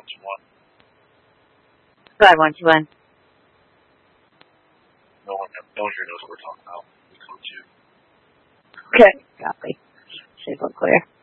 Go ahead, 121. No one here knows what we're talking about. Okay, copy. Should look clear.